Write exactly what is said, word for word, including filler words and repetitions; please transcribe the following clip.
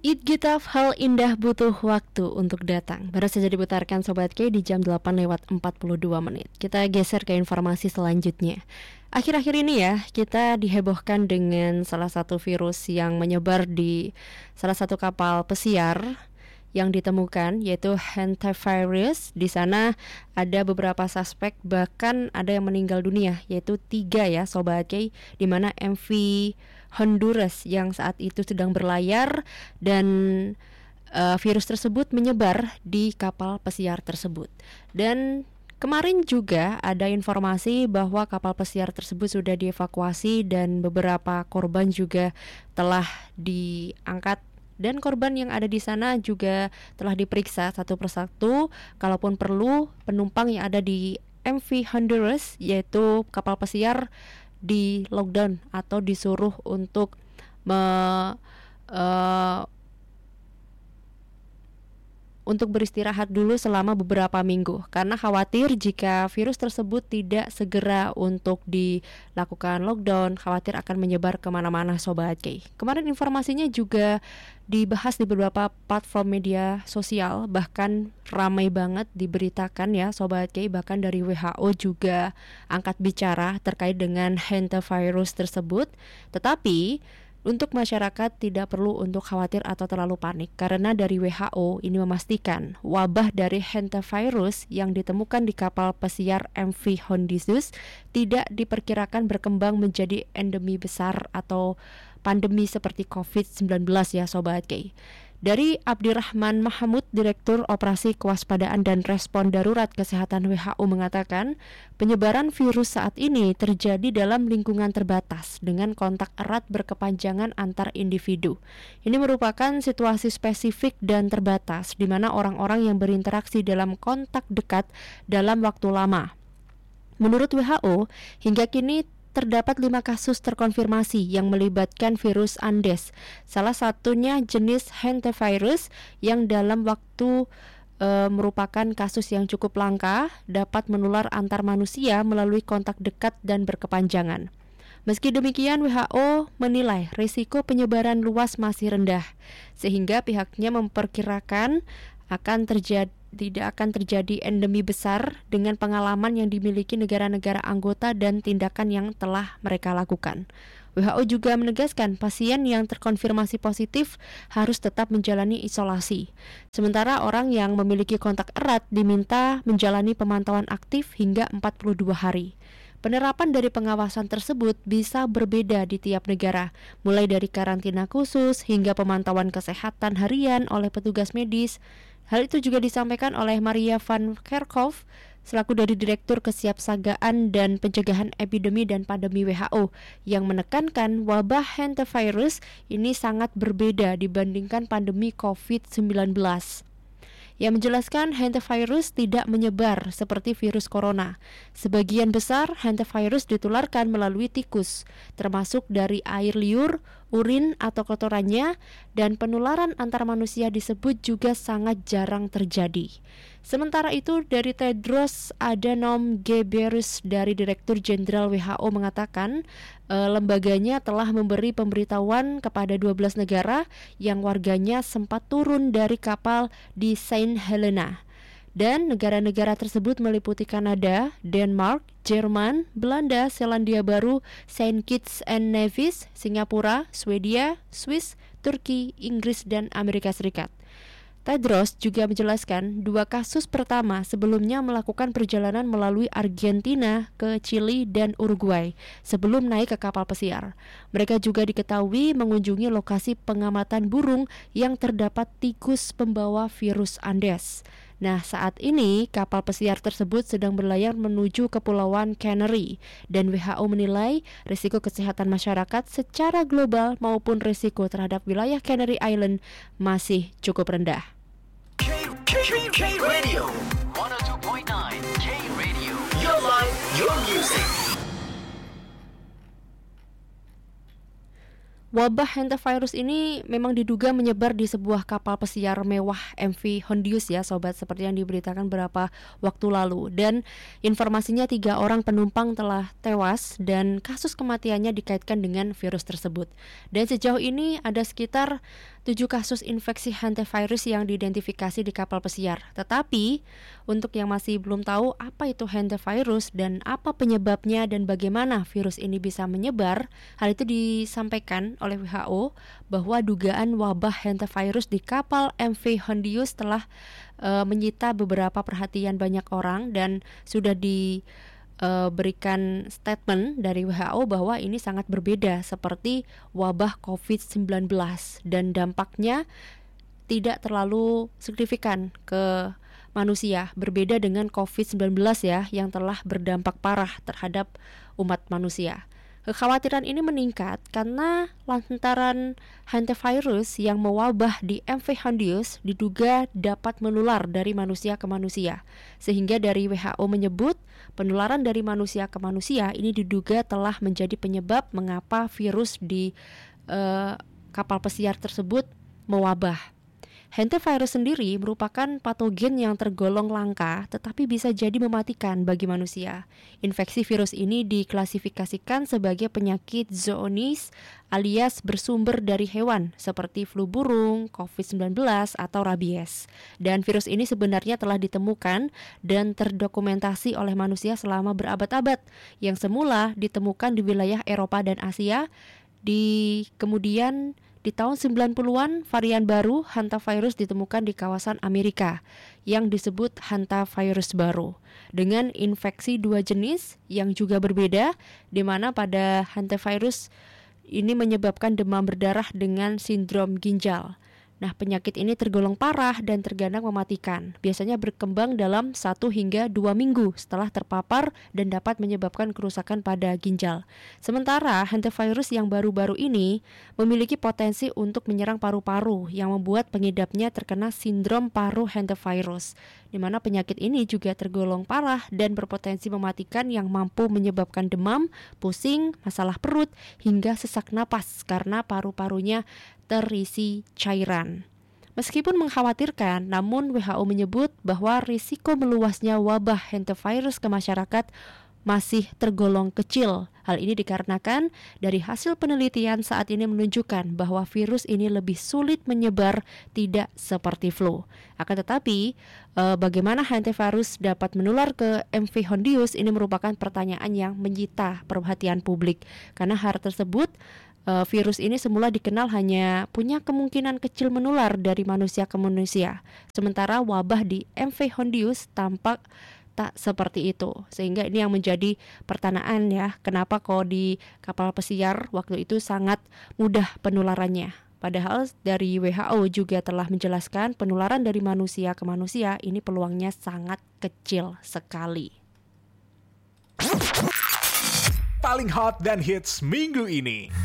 It Gitaf, hal indah butuh waktu untuk datang. Baru saja diputarkan Sobat K di jam delapan lewat empat puluh dua menit. Kita geser ke informasi selanjutnya. Akhir-akhir ini ya, kita dihebohkan dengan salah satu virus yang menyebar di salah satu kapal pesiar yang ditemukan, yaitu hantavirus. Di sana ada beberapa suspek, bahkan ada yang meninggal dunia, yaitu tiga ya Sobat K, di mana M V Honduras yang saat itu sedang berlayar dan uh, virus tersebut menyebar di kapal pesiar tersebut. Dan kemarin juga ada informasi bahwa kapal pesiar tersebut sudah dievakuasi dan beberapa korban juga telah diangkat. Dan korban yang ada di sana juga telah diperiksa satu persatu. Kalaupun perlu, penumpang yang ada di M V Honduras, yaitu kapal pesiar, di lockdown atau disuruh untuk me, uh, untuk beristirahat dulu selama beberapa minggu, karena khawatir jika virus tersebut tidak segera untuk dilakukan lockdown, khawatir akan menyebar kemana-mana Sobat K. Kemarin informasinya juga dibahas di beberapa platform media sosial, bahkan ramai banget diberitakan ya Sobat K. Bahkan dari W H O juga angkat bicara terkait dengan hantavirus tersebut. Tetapi untuk masyarakat tidak perlu untuk khawatir atau terlalu panik, karena dari W H O ini memastikan wabah dari hantavirus yang ditemukan di kapal pesiar M V Honduras tidak diperkirakan berkembang menjadi endemi besar atau pandemi seperti covid sembilan belas ya Sobat K. Dari Abdirrahman Mahmud, Direktur Operasi Kewaspadaan dan Respon Darurat Kesehatan W H O mengatakan, penyebaran virus saat ini terjadi dalam lingkungan terbatas dengan kontak erat berkepanjangan antar individu. Ini merupakan situasi spesifik dan terbatas di mana orang-orang yang berinteraksi dalam kontak dekat dalam waktu lama. Menurut W H O, hingga kini terdapat lima kasus terkonfirmasi yang melibatkan virus Andes. Salah satunya jenis hantavirus yang dalam waktu e, merupakan kasus yang cukup langka, dapat menular antar manusia melalui kontak dekat dan berkepanjangan. Meski demikian, W H O menilai risiko penyebaran luas masih rendah, sehingga pihaknya memperkirakan akan terjadi tidak akan terjadi endemi besar dengan pengalaman yang dimiliki negara-negara anggota dan tindakan yang telah mereka lakukan. W H O juga menegaskan pasien yang terkonfirmasi positif harus tetap menjalani isolasi. Sementara orang yang memiliki kontak erat diminta menjalani pemantauan aktif hingga empat puluh dua hari. Penerapan dari pengawasan tersebut bisa berbeda di tiap negara, mulai dari karantina khusus hingga pemantauan kesehatan harian oleh petugas medis. Hal itu juga disampaikan oleh Maria van Kerkhove selaku dari Direktur Kesiapsiagaan dan Pencegahan Epidemi dan Pandemi W H O yang menekankan wabah hantavirus ini sangat berbeda dibandingkan pandemi covid sembilan belas. Yang menjelaskan hantavirus tidak menyebar seperti virus corona. Sebagian besar hantavirus ditularkan melalui tikus, termasuk dari air liur, urin atau kotorannya, dan penularan antar manusia disebut juga sangat jarang terjadi. Sementara itu, dari Tedros Adhanom Ghebreyesus dari Direktur Jenderal W H O mengatakan e, lembaganya telah memberi pemberitahuan kepada dua belas negara yang warganya sempat turun dari kapal di Saint Helena. Dan negara-negara tersebut meliputi Kanada, Denmark, Jerman, Belanda, Selandia Baru, Saint Kitts and Nevis, Singapura, Swedia, Swiss, Turki, Inggris, dan Amerika Serikat. Tedros juga menjelaskan dua kasus pertama sebelumnya melakukan perjalanan melalui Argentina ke Chili dan Uruguay sebelum naik ke kapal pesiar. Mereka juga diketahui mengunjungi lokasi pengamatan burung yang terdapat tikus pembawa virus Andes. Nah, saat ini kapal pesiar tersebut sedang berlayar menuju Kepulauan Canary dan W H O menilai risiko kesehatan masyarakat secara global maupun risiko terhadap wilayah Canary Island masih cukup rendah. K, K, K Radio seratus dua koma sembilan K Radio, your life, your music. Wabah hantavirus ini memang diduga menyebar di sebuah kapal pesiar mewah M V Honduras ya sobat, seperti yang diberitakan beberapa waktu lalu. Dan informasinya tiga orang penumpang telah tewas dan kasus kematiannya dikaitkan dengan virus tersebut. Dan sejauh ini ada sekitar tujuh kasus infeksi hantavirus yang diidentifikasi di kapal pesiar. Tetapi untuk yang masih belum tahu apa itu hantavirus dan apa penyebabnya dan bagaimana virus ini bisa menyebar, hal itu disampaikan oleh W H O bahwa dugaan wabah hantavirus di kapal M V Hondius telah uh, menyita beberapa perhatian banyak orang dan sudah di Uh, berikan statement dari W H O bahwa ini sangat berbeda seperti wabah covid sembilan belas dan dampaknya tidak terlalu signifikan ke manusia, berbeda dengan covid sembilan belas ya yang telah berdampak parah terhadap umat manusia. Kekhawatiran ini meningkat karena lantaran hantavirus yang mewabah di M V Hondius diduga dapat menular dari manusia ke manusia. Sehingga dari W H O menyebut penularan dari manusia ke manusia ini diduga telah menjadi penyebab mengapa virus di uh, kapal pesiar tersebut mewabah. Hantavirus sendiri merupakan patogen yang tergolong langka tetapi bisa jadi mematikan bagi manusia. Infeksi virus ini diklasifikasikan sebagai penyakit zoonosis alias bersumber dari hewan seperti flu burung, covid sembilan belas, atau rabies. Dan virus ini sebenarnya telah ditemukan dan terdokumentasi oleh manusia selama berabad-abad yang semula ditemukan di wilayah Eropa dan Asia. Di kemudian di tahun sembilan puluhan, varian baru hantavirus ditemukan di kawasan Amerika yang disebut hantavirus baru dengan infeksi dua jenis yang juga berbeda, di mana pada hantavirus ini menyebabkan demam berdarah dengan sindrom ginjal. Nah, penyakit ini tergolong parah dan terkadang mematikan. Biasanya berkembang dalam satu hingga dua minggu setelah terpapar dan dapat menyebabkan kerusakan pada ginjal. Sementara hantavirus yang baru-baru ini memiliki potensi untuk menyerang paru-paru yang membuat pengidapnya terkena sindrom paru hantavirus, di mana penyakit ini juga tergolong parah dan berpotensi mematikan yang mampu menyebabkan demam, pusing, masalah perut, hingga sesak napas karena paru-parunya terisi cairan. Meskipun mengkhawatirkan, namun W H O menyebut bahwa risiko meluasnya wabah hantavirus ke masyarakat masih tergolong kecil. Hal ini dikarenakan dari hasil penelitian saat ini menunjukkan bahwa virus ini lebih sulit menyebar, tidak seperti flu. Akan tetapi, eh, bagaimana hantavirus dapat menular ke M V Hondius ini merupakan pertanyaan yang menyita perhatian publik. Karena hal tersebut, Uh, virus ini semula dikenal hanya punya kemungkinan kecil menular dari manusia ke manusia. Sementara wabah di M V Hondius tampak tak seperti itu. Sehingga ini yang menjadi pertanyaan ya, kenapa kok di kapal pesiar waktu itu sangat mudah penularannya. Padahal dari W H O juga telah menjelaskan penularan dari manusia ke manusia ini peluangnya sangat kecil sekali. Paling hot dan hits minggu ini.